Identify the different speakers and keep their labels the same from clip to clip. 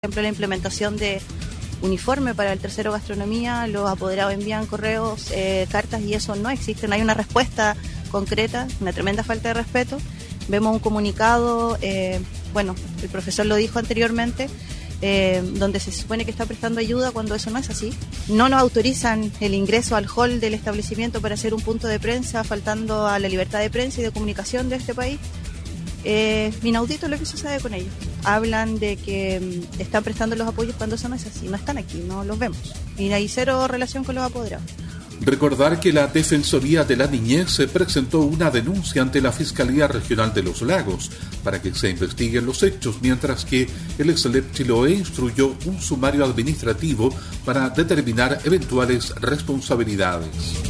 Speaker 1: ejemplo, la implementación de uniforme para el tercero gastronomía, los apoderados envían correos, cartas y eso no existe, no hay una respuesta concreta, una tremenda falta de respeto. Vemos un comunicado, el profesor lo dijo anteriormente, donde se supone que está prestando ayuda cuando eso no es así. No nos autorizan el ingreso al hall del establecimiento para hacer un punto de prensa, faltando a la libertad de prensa y de comunicación de este país. Inaudito lo que sucede con ellos. Hablan de que están prestando los apoyos cuando eso no es así, no están aquí, no los vemos. Y hay cero relación con los apoderados.
Speaker 2: Recordar que la Defensoría de la Niñez presentó una denuncia ante la Fiscalía Regional de Los Lagos para que se investiguen los hechos, mientras que el EXLEP Chiloé instruyó un sumario administrativo para determinar eventuales responsabilidades.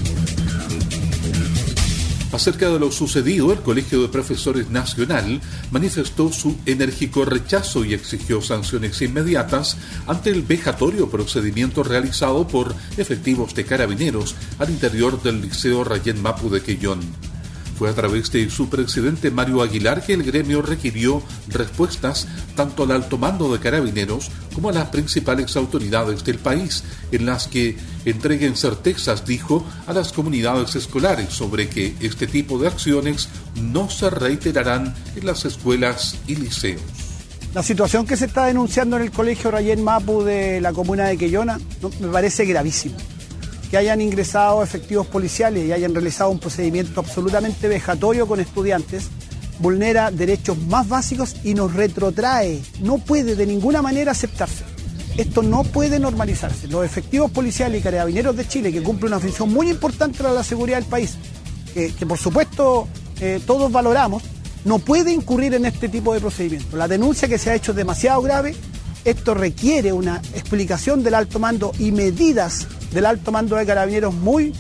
Speaker 2: Acerca de lo sucedido, el Colegio de Profesores Nacional manifestó su enérgico rechazo y exigió sanciones inmediatas ante el vejatorio procedimiento realizado por efectivos de Carabineros al interior del Liceo Rayén Mapu de Quellón. Fue a través de su presidente Mario Aguilar que el gremio requirió respuestas tanto al alto mando de Carabineros como a las principales autoridades del país, en las que entreguen certezas, dijo, a las comunidades escolares sobre que este tipo de acciones no se reiterarán en las escuelas y liceos.
Speaker 3: La situación que se está denunciando en el Colegio Rayén Mapu de la comuna de Quellona me parece gravísima. Que hayan ingresado efectivos policiales y hayan realizado un procedimiento absolutamente vejatorio con estudiantes, vulnera derechos más básicos y nos retrotrae. No puede de ninguna manera aceptarse. Esto no puede normalizarse. Los efectivos policiales y carabineros de Chile, que cumplen una función muy importante para la seguridad del país, que por supuesto todos valoramos, no puede incurrir en este tipo de procedimientos. La denuncia que se ha hecho es demasiado grave. Esto requiere una explicación del alto mando y medidas del alto mando de Carabineros muy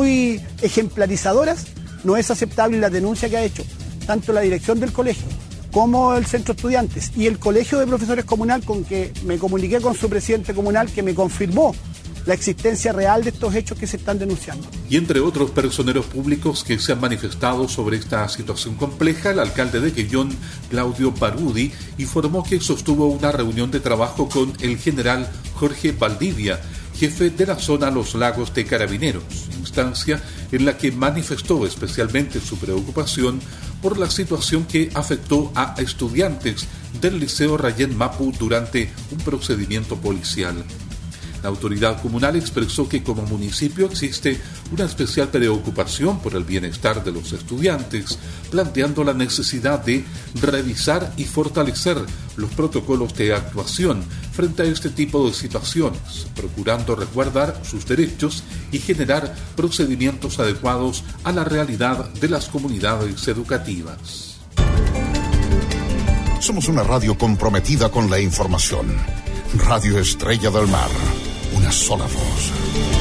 Speaker 3: ejemplarizadoras. No es aceptable la denuncia que ha hecho tanto la dirección del colegio como el centro de estudiantes y el colegio de profesores comunal, con que me comuniqué con su presidente comunal, que me confirmó la existencia real de estos hechos que se están denunciando.
Speaker 2: Y entre otros personeros públicos que se han manifestado sobre esta situación compleja, el alcalde de Quellón, Claudio Barudi, informó que sostuvo una reunión de trabajo con el general Jorge Valdivia, jefe de la zona Los Lagos de Carabineros, instancia en la que manifestó especialmente su preocupación por la situación que afectó a estudiantes del Liceo Rayén Mapu durante un procedimiento policial. La autoridad comunal expresó que como municipio existe una especial preocupación por el bienestar de los estudiantes, planteando la necesidad de revisar y fortalecer los protocolos de actuación frente a este tipo de situaciones, procurando resguardar sus derechos y generar procedimientos adecuados a la realidad de las comunidades educativas.
Speaker 4: Somos una radio comprometida con la información. Radio Estrella del Mar. Una sola voz.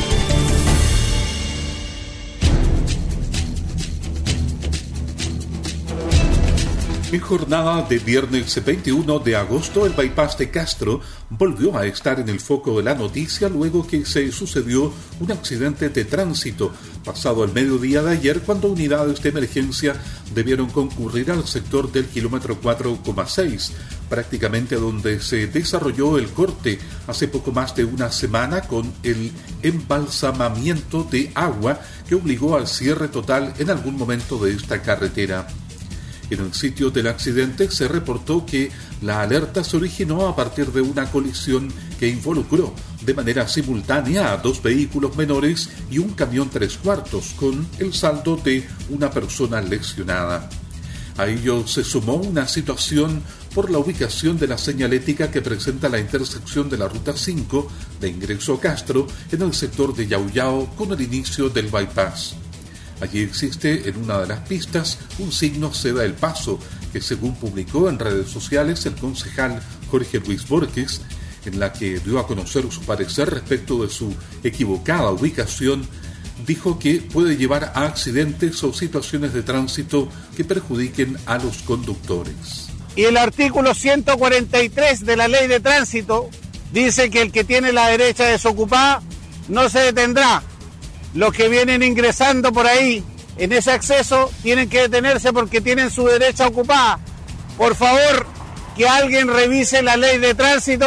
Speaker 2: En jornada de viernes 21 de agosto, el bypass de Castro volvió a estar en el foco de la noticia luego que se sucedió un accidente de tránsito pasado el mediodía de ayer, cuando unidades de emergencia debieron concurrir al sector del kilómetro 4,6, prácticamente donde se desarrolló el corte hace poco más de una semana con el embalsamamiento de agua que obligó al cierre total en algún momento de esta carretera. En el sitio del accidente se reportó que la alerta se originó a partir de una colisión que involucró de manera simultánea a 2 vehículos menores y un camión 3/4, con el saldo de una persona lesionada. A ello se sumó una situación por la ubicación de la señalética que presenta la intersección de la Ruta 5 de ingreso a Castro en el sector de Yauyao con el inicio del bypass. Allí existe en una de las pistas un signo ceda el paso que, según publicó en redes sociales el concejal Jorge Luis Borges, en la que dio a conocer su parecer respecto de su equivocada ubicación, dijo que puede llevar a accidentes o situaciones de tránsito que perjudiquen a los conductores.
Speaker 5: Y el artículo 143 de la Ley de Tránsito dice que el que tiene la derecha desocupada no se detendrá. Los que vienen ingresando por ahí en ese acceso tienen que detenerse porque tienen su derecha ocupada. Por favor, que alguien revise la Ley de Tránsito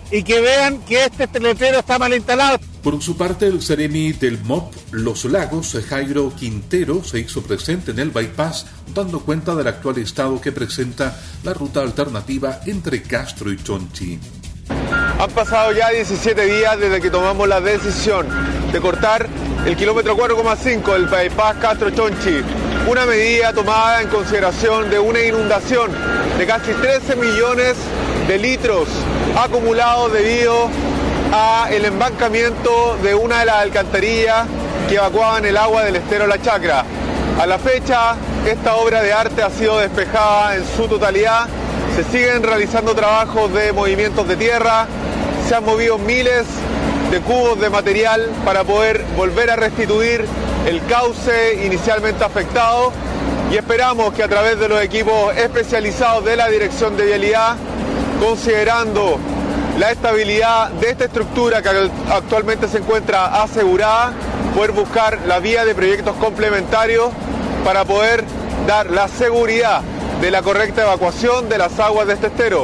Speaker 5: y que vean que este letrero está mal instalado.
Speaker 2: Por su parte, el seremi del MOP Los Lagos, Jairo Quintero, se hizo presente en el bypass, dando cuenta del actual estado que presenta la ruta alternativa entre Castro y Chonchi.
Speaker 6: Han pasado ya 17 días desde que tomamos la decisión de cortar el kilómetro 4,5 del bypass Castro-Chonchi, una medida tomada en consideración de una inundación de casi 13 millones de litros acumulados debido a el embancamiento de una de las alcantarillas que evacuaban el agua del estero La Chacra. A la fecha, esta obra de arte ha sido despejada en su totalidad. Se siguen realizando trabajos de movimientos de tierra, se han movido miles de cubos de material para poder volver a restituir el cauce inicialmente afectado y esperamos que a través de los equipos especializados de la Dirección de Vialidad, considerando la estabilidad de esta estructura que actualmente se encuentra asegurada, poder buscar la vía de proyectos complementarios para poder dar la seguridad de la correcta evacuación de las aguas de este estero.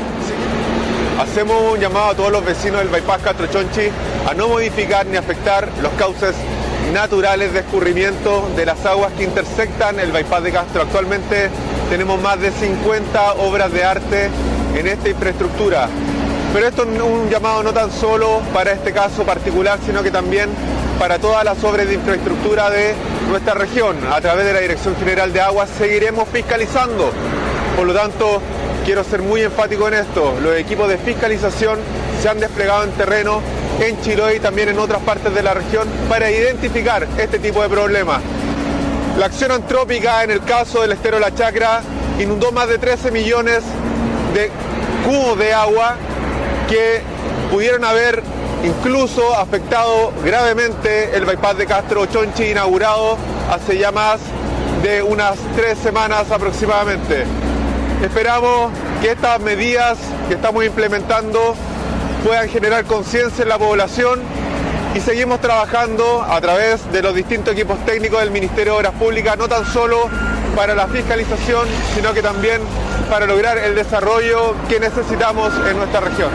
Speaker 6: Hacemos un llamado a todos los vecinos del bypass Castro-Chonchi a no modificar ni afectar los cauces naturales de escurrimiento de las aguas que intersectan el bypass de Castro. Actualmente tenemos más de 50 obras de arte en esta infraestructura. Pero esto es un llamado no tan solo para este caso particular, sino que también para todas las obras de infraestructura de nuestra región. A través de la Dirección General de Aguas seguiremos fiscalizando. Por lo tanto, quiero ser muy enfático en esto. Los equipos de fiscalización se han desplegado en terreno en Chiloé y también en otras partes de la región para identificar este tipo de problemas. La acción antrópica en el caso del estero La Chacra inundó más de 13 millones de cubos de agua que pudieron haber incluso afectado gravemente el bypass de Castro-Chonchi, inaugurado hace ya más de unas 3 semanas aproximadamente. Esperamos que estas medidas que estamos implementando puedan generar conciencia en la población y seguimos trabajando a través de los distintos equipos técnicos del Ministerio de Obras Públicas, no tan solo para la fiscalización, sino que también para lograr el desarrollo que necesitamos en nuestra región.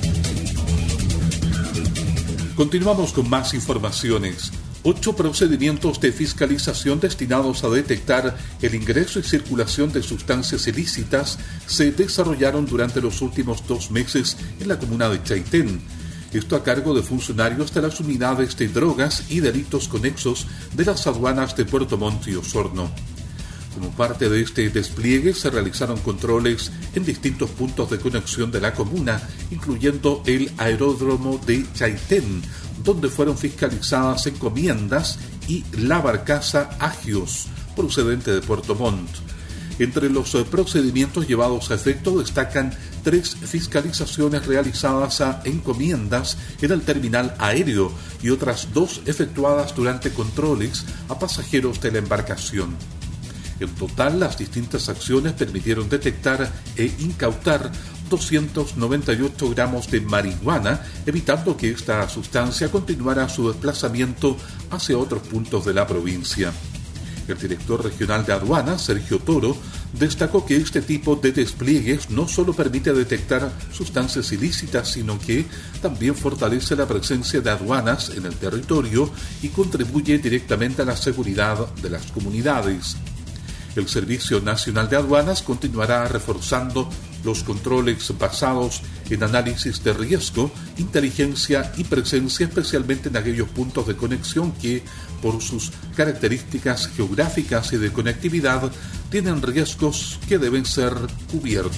Speaker 2: Continuamos con más informaciones. 8 procedimientos de fiscalización destinados a detectar el ingreso y circulación de sustancias ilícitas se desarrollaron durante los últimos 2 meses en la comuna de Chaitén. Esto a cargo de funcionarios de las unidades de drogas y delitos conexos de las aduanas de Puerto Montt y Osorno. Como parte de este despliegue se realizaron controles en distintos puntos de conexión de la comuna, incluyendo el aeródromo de Chaitén, donde fueron fiscalizadas encomiendas y la barcaza Agios, procedente de Puerto Montt. Entre los procedimientos llevados a efecto destacan 3 fiscalizaciones realizadas a encomiendas en el terminal aéreo y otras 2 efectuadas durante controles a pasajeros de la embarcación. En total, las distintas acciones permitieron detectar e incautar 298 gramos de marihuana, evitando que esta sustancia continuara su desplazamiento hacia otros puntos de la provincia. El director regional de aduanas, Sergio Toro, destacó que este tipo de despliegues no solo permite detectar sustancias ilícitas, sino que también fortalece la presencia de aduanas en el territorio y contribuye directamente a la seguridad de las comunidades. El Servicio Nacional de Aduanas continuará reforzando los controles basados en análisis de riesgo, inteligencia y presencia, especialmente en aquellos puntos de conexión que, por sus características geográficas y de conectividad, tienen riesgos que deben ser cubiertos.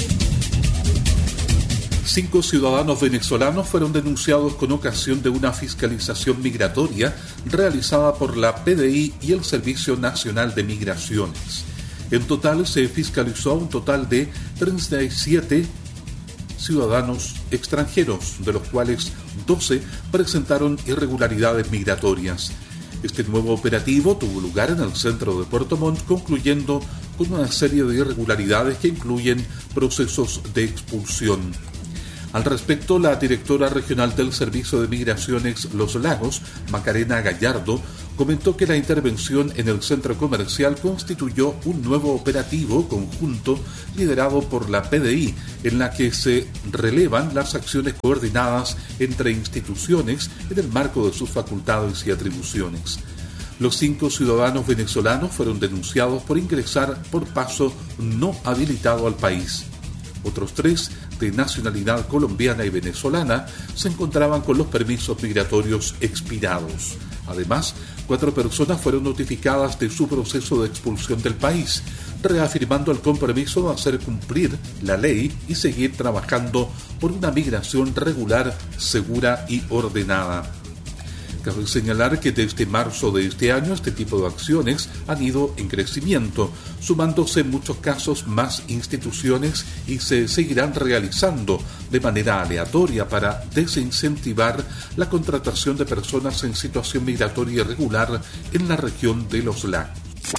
Speaker 2: 5 ciudadanos venezolanos fueron denunciados con ocasión de una fiscalización migratoria realizada por la PDI y el Servicio Nacional de Migraciones. En total se fiscalizó a un total de 37 ciudadanos extranjeros, de los cuales 12 presentaron irregularidades migratorias. Este nuevo operativo tuvo lugar en el centro de Puerto Montt, concluyendo con una serie de irregularidades que incluyen procesos de expulsión. Al respecto, la directora regional del Servicio de Migraciones Los Lagos, Macarena Gallardo, comentó que la intervención en el centro comercial constituyó un nuevo operativo conjunto liderado por la PDI, en la que se relevan las acciones coordinadas entre instituciones en el marco de sus facultades y atribuciones. Los 5 ciudadanos venezolanos fueron denunciados por ingresar por paso no habilitado al país. Otros 3, de nacionalidad colombiana y venezolana, se encontraban con los permisos migratorios expirados. Además, 4 personas fueron notificadas de su proceso de expulsión del país, reafirmando el compromiso de hacer cumplir la ley y seguir trabajando por una migración regular, segura y ordenada. Cabe señalar que desde marzo de este año este tipo de acciones han ido en crecimiento, sumándose en muchos casos más instituciones y se seguirán realizando de manera aleatoria para desincentivar la contratación de personas en situación migratoria irregular en la región de los lagos.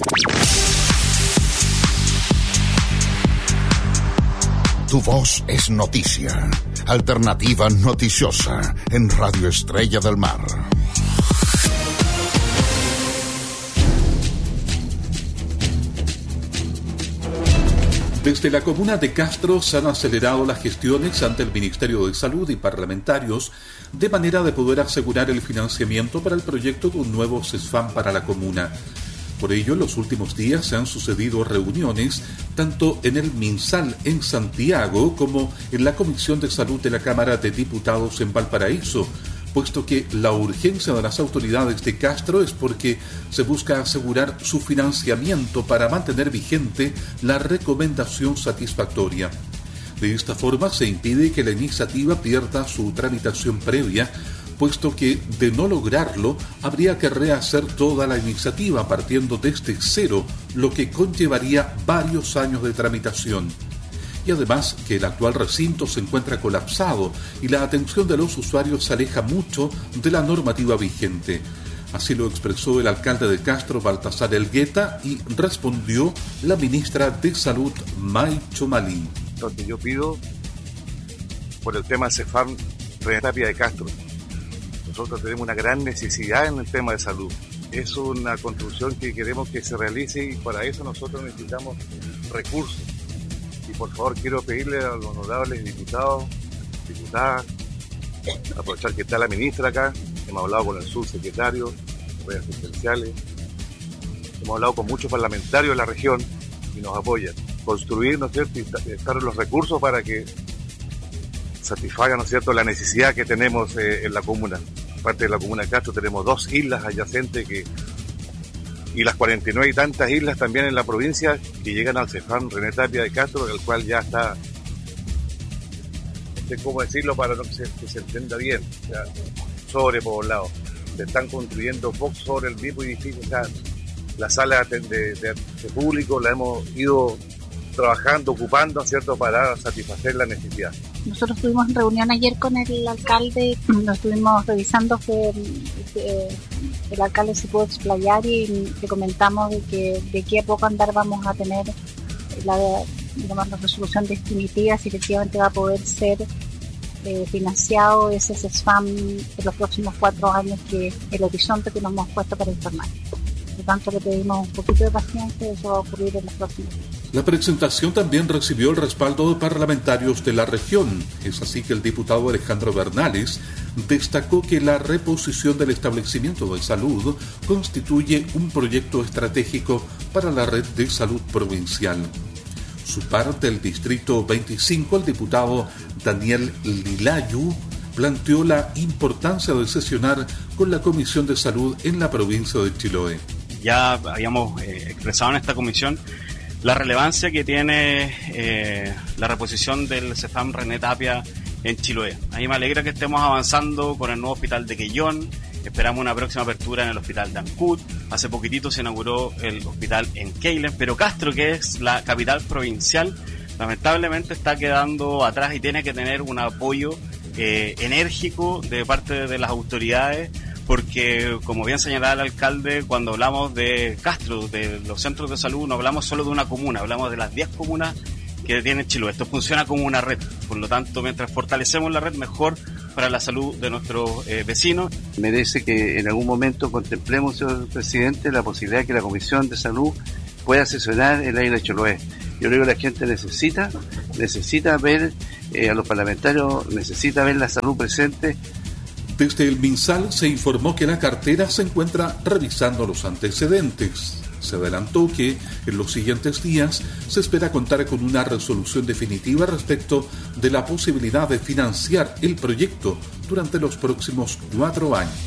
Speaker 4: Tu voz es noticia. Alternativa noticiosa en Radio Estrella del Mar.
Speaker 2: Desde la comuna de Castro se han acelerado las gestiones ante el Ministerio de Salud y parlamentarios de manera de poder asegurar el financiamiento para el proyecto de un nuevo CESFAM para la comuna. Por ello, en los últimos días se han sucedido reuniones tanto en el MinSal en Santiago como en la Comisión de Salud de la Cámara de Diputados en Valparaíso, puesto que la urgencia de las autoridades de Castro es porque se busca asegurar su financiamiento para mantener vigente la recomendación satisfactoria. De esta forma se impide que la iniciativa pierda su tramitación previa, puesto que de no lograrlo habría que rehacer toda la iniciativa partiendo desde cero, lo que conllevaría varios años de tramitación. Y además que el actual recinto se encuentra colapsado y la atención de los usuarios se aleja mucho de la normativa vigente. Así lo expresó el alcalde de Castro, Baltasar Elgueta, y respondió la ministra de Salud, May Chomalí.
Speaker 7: Entonces yo pido por el tema CESFAM René Tapia de Castro. Nosotros tenemos una gran necesidad en el tema de salud. Es una construcción que queremos que se realice y para eso nosotros necesitamos recursos. Y por favor quiero pedirle a los honorables diputados, diputadas, aprovechar que está la ministra acá, hemos hablado con el subsecretario, redes asistenciales, hemos hablado con muchos parlamentarios de la región y nos apoyan. Construir, ¿no es cierto?, y estar los recursos para que satisfaga, ¿no es cierto?, la necesidad que tenemos en la comuna. Parte de la comuna de Castro tenemos 2 islas adyacentes y las 49 y tantas islas también en la provincia que llegan al CESFAM René Tapia de Castro, el cual ya está, no sé cómo decirlo para que se entienda bien, o sea, sobrepoblado. Se están construyendo box sobre el mismo edificio, o sea, la sala de público la hemos ido trabajando, ocupando, ¿cierto?, para satisfacer la necesidad.
Speaker 8: Nosotros tuvimos reunión ayer con el alcalde, lo estuvimos revisando, que el alcalde se pudo explayar y le comentamos de que de aquí a poco andar vamos a tener la resolución definitiva si efectivamente va a poder ser financiado ese CESFAM en los próximos 4 años, que es el horizonte que nos hemos puesto para informar. Por lo tanto, le pedimos un poquito de paciencia, eso va a ocurrir en los próximos días.
Speaker 2: La presentación también recibió el respaldo de parlamentarios de la región. Es así que el diputado Alejandro Bernales destacó que la reposición del establecimiento de salud constituye un proyecto estratégico para la red de salud provincial. Su parte, el distrito 25, el diputado Daniel Lilayu planteó la importancia de sesionar con la Comisión de Salud en la provincia de Chiloé.
Speaker 9: Ya habíamos expresado en esta comisión la relevancia que tiene la reposición del CESFAM René Tapia en Chiloé. A mí me alegra que estemos avanzando con el nuevo hospital de Quellón. Esperamos una próxima apertura en el hospital de Ancud. Hace poquitito se inauguró el hospital en Keilen, pero Castro, que es la capital provincial, lamentablemente está quedando atrás y tiene que tener un apoyo enérgico de parte de las autoridades, porque, como bien señalaba el alcalde, cuando hablamos de Castro, de los centros de salud, no hablamos solo de una comuna, hablamos de las 10 comunas que tiene Chiloé. Esto funciona como una red, por lo tanto, mientras fortalecemos la red, mejor para la salud de nuestros vecinos.
Speaker 10: Merece que en algún momento contemplemos, señor presidente, la posibilidad de que la Comisión de Salud pueda sesionar en la isla de Chiloé. Yo creo que la gente necesita ver a los parlamentarios, necesita ver la salud presente.
Speaker 2: Desde el MinSal se informó que la cartera se encuentra revisando los antecedentes. Se adelantó que en los siguientes días se espera contar con una resolución definitiva respecto de la posibilidad de financiar el proyecto durante los próximos 4 años.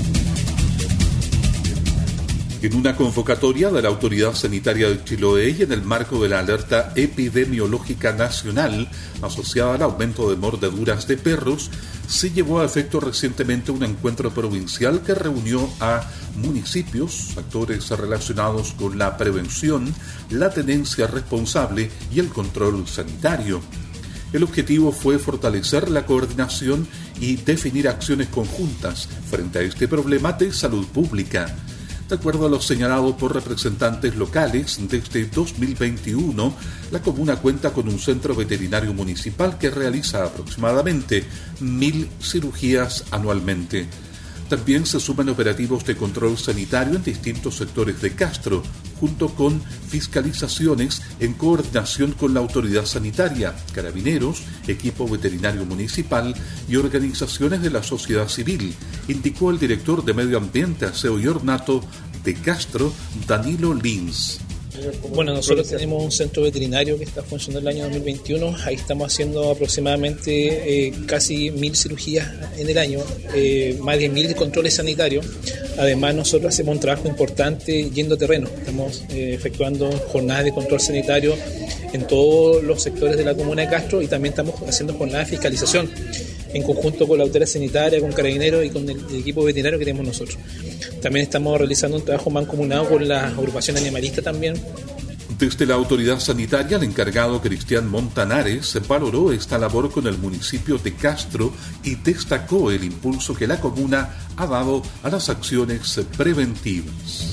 Speaker 2: En una convocatoria de la Autoridad Sanitaria de Chiloé y en el marco de la alerta epidemiológica nacional asociada al aumento de mordeduras de perros, se llevó a efecto recientemente un encuentro provincial que reunió a municipios, actores relacionados con la prevención, la tenencia responsable y el control sanitario. El objetivo fue fortalecer la coordinación y definir acciones conjuntas frente a este problema de salud pública. De acuerdo a lo señalado por representantes locales, desde 2021, la comuna cuenta con un centro veterinario municipal que realiza aproximadamente 1.000 cirugías anualmente. También se suman operativos de control sanitario en distintos sectores de Castro, junto con fiscalizaciones en coordinación con la autoridad sanitaria, carabineros, equipo veterinario municipal y organizaciones de la sociedad civil, indicó el director de Medio Ambiente, Aseo y Ornato de Castro, Danilo Lins.
Speaker 11: Bueno, nosotros tenemos un centro veterinario que está funcionando el año 2021. Ahí estamos haciendo aproximadamente casi 1.000 cirugías en el año, más de 1.000 controles sanitarios. Además, nosotros hacemos un trabajo importante yendo a terreno. Estamos efectuando jornadas de control sanitario en todos los sectores de la comuna de Castro y también estamos haciendo jornadas de fiscalización en conjunto con la autoridad sanitaria, con carabineros y con el equipo veterinario que tenemos nosotros. También estamos realizando un trabajo mancomunado con la agrupación animalista también.
Speaker 2: Desde la autoridad sanitaria, el encargado Cristian Montanares valoró esta labor con el municipio de Castro y destacó el impulso que la comuna ha dado a las acciones preventivas.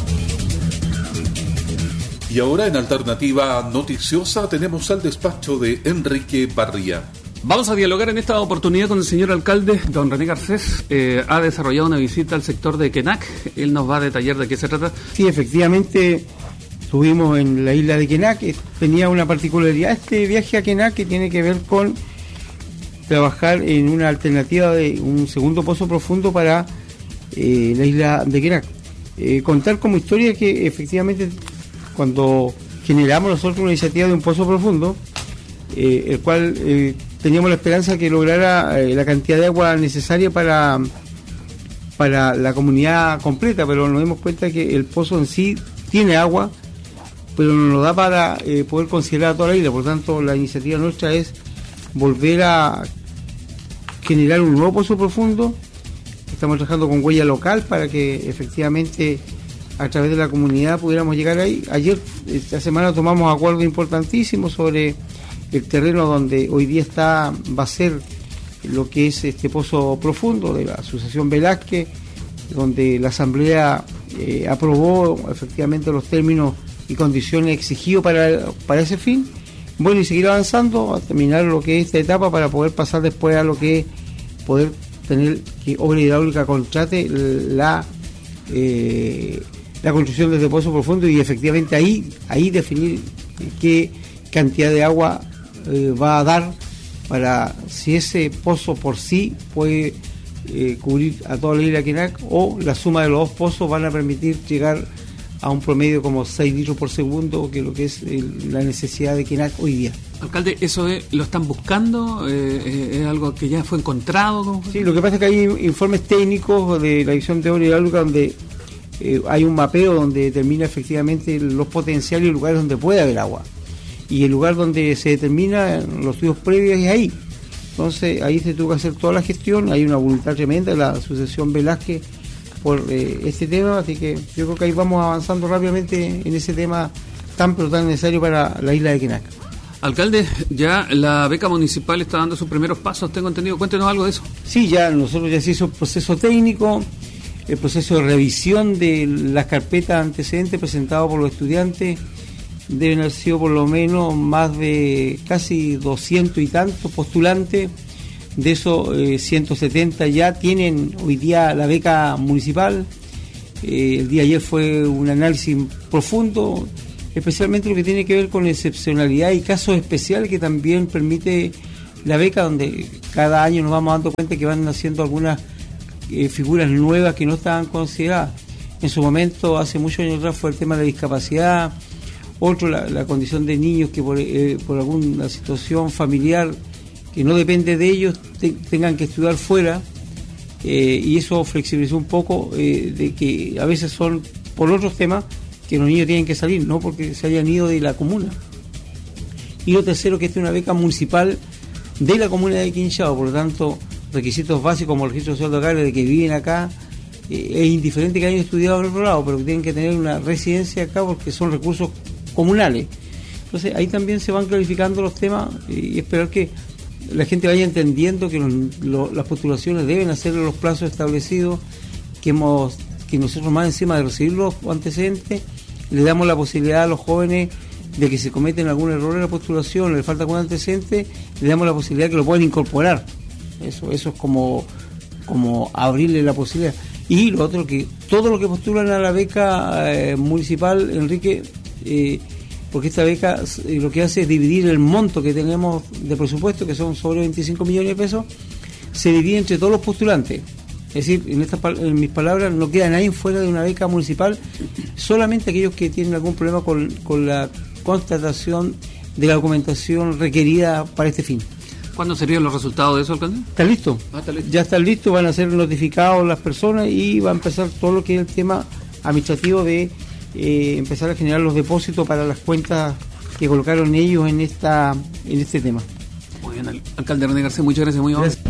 Speaker 2: Y ahora en Alternativa Noticiosa tenemos al despacho de Enrique Barría.
Speaker 12: Vamos a dialogar en esta oportunidad con el señor alcalde, don René Garcés. Ha desarrollado una visita al sector de Quenac. Él nos va a detallar de qué se trata.
Speaker 13: Sí, efectivamente, estuvimos en la isla de Quenac. Tenía una particularidad este viaje a Quenac que tiene que ver con trabajar en una alternativa de un segundo pozo profundo para la isla de Quenac. Contar como historia que efectivamente cuando generamos nosotros una iniciativa de un pozo profundo, el cual teníamos la esperanza que lograra la cantidad de agua necesaria para la comunidad completa, pero nos dimos cuenta que el pozo en sí tiene agua, pero no nos da para poder considerar a toda la isla. Por tanto, la iniciativa nuestra es volver a generar un nuevo pozo profundo. Estamos trabajando con huella local para que efectivamente a través de la comunidad pudiéramos llegar ahí. Ayer, esta semana, tomamos acuerdos importantísimos sobre el terreno donde hoy día va a ser lo que es este pozo profundo de la Asociación Velázquez, donde la Asamblea aprobó efectivamente los términos y condiciones exigidos para ese fin. Bueno, y seguir avanzando a terminar lo que es esta etapa para poder pasar después a lo que es poder tener que Obra Hidráulica contrate la construcción de este pozo profundo y efectivamente ahí definir qué cantidad de agua va a dar para si ese pozo por sí puede cubrir a toda la isla de Quenac o la suma de los dos pozos van a permitir llegar a un promedio como 6 litros por segundo, que es lo que es la necesidad de Quenac hoy día.
Speaker 12: Alcalde, ¿eso lo están buscando? ¿Es algo que ya fue encontrado?
Speaker 13: Sí, lo que pasa es que hay informes técnicos de la División de Obra Hidráulica donde hay un mapeo donde determina efectivamente los potenciales y lugares donde puede haber agua. Y el lugar donde se determina los estudios previos es ahí. Entonces ahí se tuvo que hacer toda la gestión, hay una voluntad tremenda de la Asociación Velázquez por este tema, así que yo creo que ahí vamos avanzando rápidamente en ese tema tan pero tan necesario para la isla de Quenac.
Speaker 12: Alcalde, ya la beca municipal está dando sus primeros pasos, tengo entendido, cuéntenos algo de eso.
Speaker 13: Sí, nosotros ya se hizo el proceso técnico, el proceso de revisión de las carpetas antecedentes presentadas por los estudiantes. Deben haber sido por lo menos más de casi 200 y tantos postulantes. De esos 170 ya tienen hoy día la beca municipal. El día de ayer fue un análisis profundo, especialmente lo que tiene que ver con excepcionalidad y casos especiales que también permite la beca, donde cada año nos vamos dando cuenta que van naciendo algunas figuras nuevas que no estaban consideradas. En su momento, hace muchos años atrás, fue el tema de la discapacidad, otro la condición de niños que por alguna situación familiar que no depende de ellos tengan que estudiar fuera, y eso flexibilizó un poco de que a veces son por otros temas que los niños tienen que salir, no porque se hayan ido de la comuna. Y lo tercero, que esta es una beca municipal de la comuna de Quinchao, por lo tanto requisitos básicos como el registro social de hogares de que viven acá, es indiferente que hayan estudiado en otro lado, pero que tienen que tener una residencia acá porque son recursos comunales. Entonces ahí también se van clarificando los temas y esperar que la gente vaya entendiendo que las postulaciones deben hacer los plazos establecidos, que nosotros, más encima de recibir los antecedentes, le damos la posibilidad a los jóvenes de que se cometen algún error en la postulación, le falta algún antecedente, le damos la posibilidad que lo puedan incorporar. Eso es como abrirle la posibilidad. Y lo otro, que todo lo que postulan a la beca municipal, Enrique, porque esta beca lo que hace es dividir el monto que tenemos de presupuesto, que son sobre 25 millones de pesos, se divide entre todos los postulantes. Es decir, en mis palabras, no queda nadie fuera de una beca municipal, solamente aquellos que tienen algún problema con la constatación de la documentación requerida para este fin.
Speaker 12: ¿Cuándo serían los resultados de eso, alcalde?
Speaker 13: Está listo. Ya están listos, van a ser notificados las personas y va a empezar todo lo que es el tema administrativo de empezar a generar los depósitos para las cuentas que colocaron ellos en este tema.
Speaker 12: Muy bien, alcalde René Garcés, muchas gracias, muy amable.